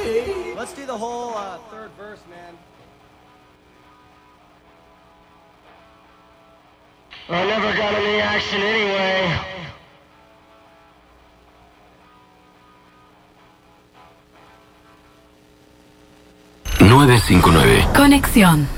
Let's do the whole third verse, man. I never got any action anyway. ...959. Conexión.